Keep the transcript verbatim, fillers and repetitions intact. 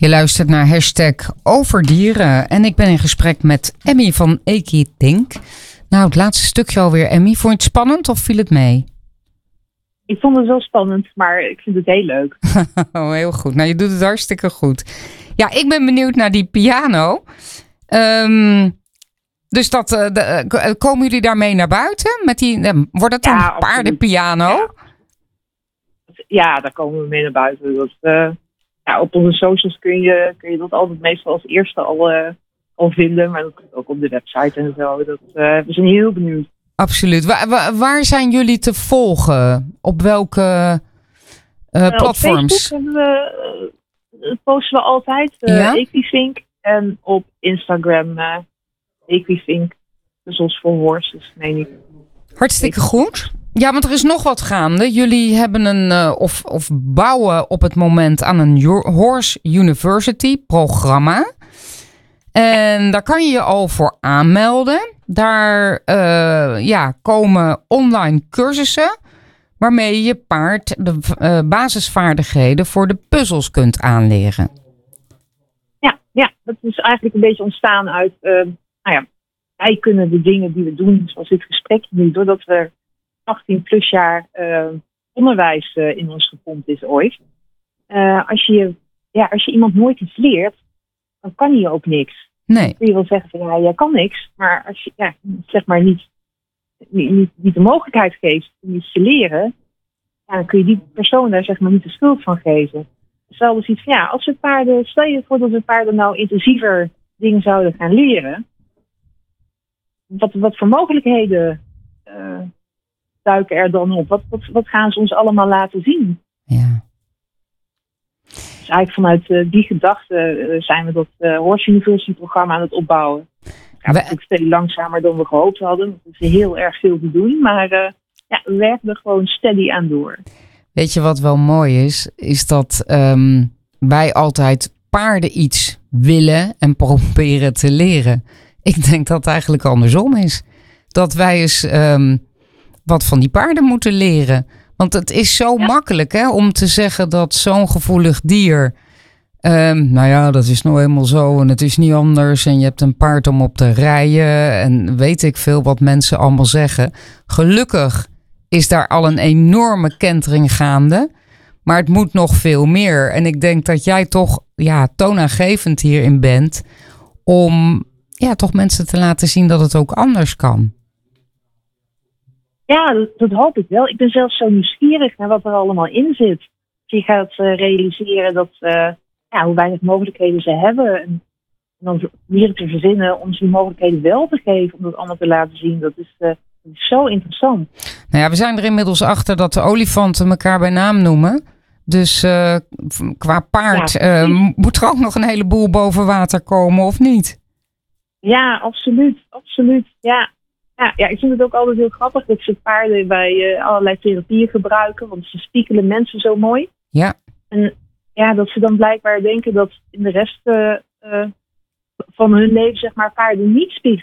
Je luistert naar hashtag over dieren en ik ben in gesprek met Emmy van Equithink. Nou, het laatste stukje alweer, Emmy. Vond je het spannend of viel het mee? Ik vond het wel spannend, maar ik vind het heel leuk. Oh, heel goed. Nou, je doet het hartstikke goed. Ja, ik ben benieuwd naar die piano. Um, dus dat, uh, de, uh, komen jullie daarmee naar buiten? Met die, uh, wordt het dan Ja, paardenpiano? Ja. ja, daar komen we mee naar buiten. Dat, uh, ja, op onze socials kun je, kun je dat altijd meestal als eerste al, uh, al vinden. Maar dat komt ook op de website en zo. Dat, uh, we zijn heel benieuwd. Absoluut. Waar, waar, waar zijn jullie te volgen? Op welke uh, uh, platforms? Op Facebook we, uh, posten we altijd. Uh, ja? Equithink. En op Instagram uh, Equithink. Puzzles for Horses, meen ik. Hartstikke goed. Ja, want er is nog wat gaande. Jullie hebben een uh, of, of bouwen op het moment aan een Horse University programma. En daar kan je je al voor aanmelden. Daar uh, ja, komen online cursussen waarmee je paard de uh, basisvaardigheden voor de puzzels kunt aanleren. Ja, ja, dat is eigenlijk een beetje ontstaan uit, uh, nou ja, wij kunnen de dingen die we doen, zoals dit gesprek nu, doordat we achttien plus jaar uh, onderwijs uh, in ons gepompt is ooit. Uh, als, je, ja, als je iemand nooit iets leert, dan kan je ook niks. Nee. Dan kun je wel zeggen van ja, jij kan niks, maar als je ja, zeg maar niet, niet, niet, niet de mogelijkheid geeft om iets te leren, ja, dan kun je die persoon daar zeg maar niet de schuld van geven. Stel dus iets van ja, als we paarden, stel je voor dat we paarden nou intensiever dingen zouden gaan leren, wat, wat voor mogelijkheden uh, duiken er dan op? Wat, wat, wat gaan ze ons allemaal laten zien? Ja. Dus eigenlijk vanuit uh, die gedachte uh, zijn we dat uh, Horse University programma aan het opbouwen. Het gaat natuurlijk veel langzamer dan we gehoopt hadden. Het is heel erg veel te doen, maar uh, ja, we werken er gewoon steady aan door. Weet je wat wel mooi is? Is dat um, wij altijd paarden iets willen en proberen te leren. Ik denk dat het eigenlijk andersom is. Dat wij eens um, wat van die paarden moeten leren. Want het is zo ja. makkelijk hè, om te zeggen dat zo'n gevoelig dier, Um, nou ja, dat is nou helemaal zo en het is niet anders. En je hebt een paard om op te rijden en weet ik veel wat mensen allemaal zeggen. Gelukkig is daar al een enorme kentering gaande. Maar het moet nog veel meer. En ik denk dat jij toch ja, toonaangevend hierin bent om ja, toch mensen te laten zien dat het ook anders kan. Ja, dat, dat hoop ik wel. Ik ben zelfs zo nieuwsgierig naar wat er allemaal in zit. Je gaat uh, realiseren dat, uh, ja, hoe weinig mogelijkheden ze hebben. En, en dan weer te verzinnen om ze die mogelijkheden wel te geven. Om dat allemaal te laten zien. Dat is, uh, dat is zo interessant. Nou ja, we zijn er inmiddels achter dat de olifanten elkaar bij naam noemen. Dus uh, qua paard ja, uh, moet er ook nog een heleboel boven water komen, of niet? Ja, absoluut. Absoluut, ja. Ja, ja, ik vind het ook altijd heel grappig dat ze paarden bij uh, allerlei therapieën gebruiken. Want ze spiegelen mensen zo mooi. Ja. En ja, dat ze dan blijkbaar denken dat in de rest uh, uh, van hun leven zeg maar paarden niet